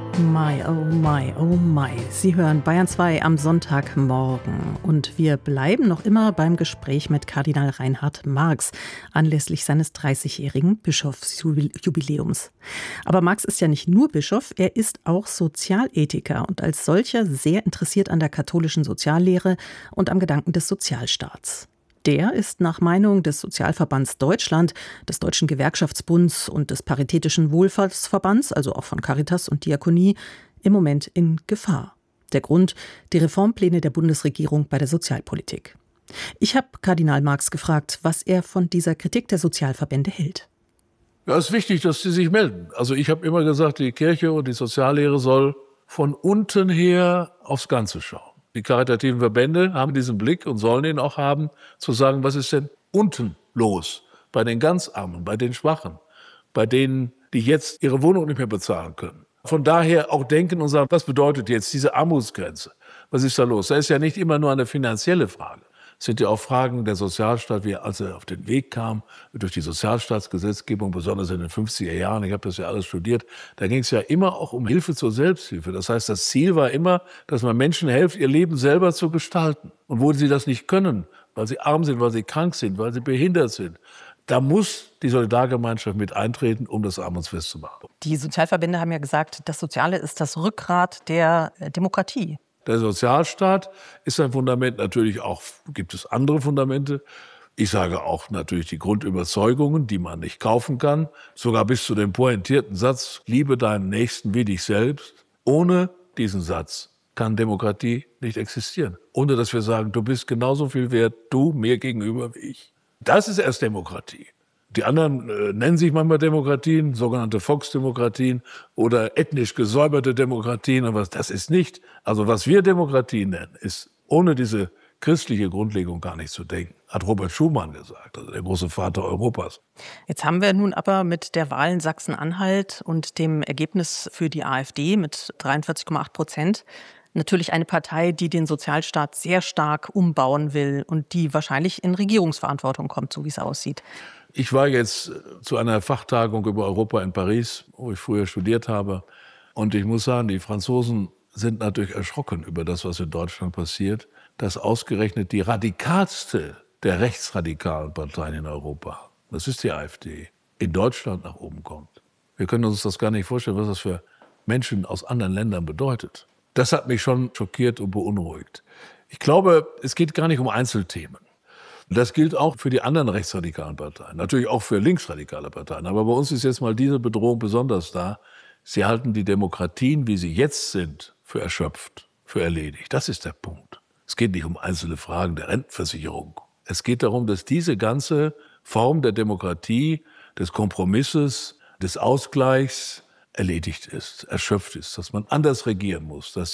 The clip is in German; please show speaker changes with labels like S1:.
S1: My, oh my, oh my. Sie hören Bayern 2 am Sonntagmorgen. Und wir bleiben noch immer beim Gespräch mit Kardinal Reinhard Marx anlässlich seines 30-jährigen Bischofsjubiläums. Aber Marx ist ja nicht nur Bischof, er ist auch Sozialethiker und als solcher sehr interessiert an der katholischen Soziallehre und am Gedanken des Sozialstaats. Der ist nach Meinung des Sozialverbands Deutschland, des Deutschen Gewerkschaftsbunds und des Paritätischen Wohlfahrtsverbands, also auch von Caritas und Diakonie, im Moment in Gefahr. Der Grund: die Reformpläne der Bundesregierung bei der Sozialpolitik. Ich habe Kardinal Marx gefragt, was er von dieser Kritik der Sozialverbände hält.
S2: Ja, es ist wichtig, dass sie sich melden. Also ich habe immer gesagt, die Kirche und die Soziallehre soll von unten her aufs Ganze schauen. Die karitativen Verbände haben diesen Blick und sollen ihn auch haben, zu sagen, was ist denn unten los? Bei den ganz Armen, bei den Schwachen, bei denen, die jetzt ihre Wohnung nicht mehr bezahlen können. Von daher auch denken und sagen, was bedeutet jetzt diese Armutsgrenze? Was ist da los? Das ist ja nicht immer nur eine finanzielle Frage. Es sind ja auch Fragen der Sozialstaat, wie als er auf den Weg kam, durch die Sozialstaatsgesetzgebung, besonders in den 50er Jahren, ich habe das ja alles studiert, da ging es ja immer auch um Hilfe zur Selbsthilfe. Das heißt, das Ziel war immer, dass man Menschen hilft, ihr Leben selber zu gestalten. Und wo sie das nicht können, weil sie arm sind, weil sie krank sind, weil sie behindert sind, da muss die Solidargemeinschaft mit eintreten, um das armutsfest zu machen.
S1: Die Sozialverbände haben ja gesagt, das Soziale ist das Rückgrat der Demokratie.
S2: Der Sozialstaat ist ein Fundament, natürlich auch gibt es andere Fundamente. Ich sage auch natürlich die Grundüberzeugungen, die man nicht kaufen kann. Sogar bis zu dem pointierten Satz, liebe deinen Nächsten wie dich selbst. Ohne diesen Satz kann Demokratie nicht existieren. Ohne dass wir sagen, du bist genauso viel wert, du mir gegenüber wie ich. Das ist erst Demokratie. Die anderen nennen sich manchmal Demokratien, sogenannte Volksdemokratien oder ethnisch gesäuberte Demokratien. Aber das ist nicht. Also was wir Demokratie nennen, ist ohne diese christliche Grundlegung gar nicht zu denken. Hat Robert Schuman gesagt, also der große Vater Europas.
S1: Jetzt haben wir nun aber mit der Wahl in Sachsen-Anhalt und dem Ergebnis für die AfD mit 43,8% natürlich eine Partei, die den Sozialstaat sehr stark umbauen will und die wahrscheinlich in Regierungsverantwortung kommt, so wie es aussieht.
S2: Ich war jetzt zu einer Fachtagung über Europa in Paris, wo ich früher studiert habe. Und ich muss sagen, die Franzosen sind natürlich erschrocken über das, was in Deutschland passiert, dass ausgerechnet die radikalste der rechtsradikalen Parteien in Europa, das ist die AfD, in Deutschland nach oben kommt. Wir können uns das gar nicht vorstellen, was das für Menschen aus anderen Ländern bedeutet. Das hat mich schon schockiert und beunruhigt. Ich glaube, es geht gar nicht um Einzelthemen. Das gilt auch für die anderen rechtsradikalen Parteien, natürlich auch für linksradikale Parteien. Aber bei uns ist jetzt mal diese Bedrohung besonders da. Sie halten die Demokratien, wie sie jetzt sind, für erschöpft, für erledigt. Das ist der Punkt. Es geht nicht um einzelne Fragen der Rentenversicherung. Es geht darum, dass diese ganze Form der Demokratie, des Kompromisses, des Ausgleichs erledigt ist, erschöpft ist, dass man anders regieren muss, dass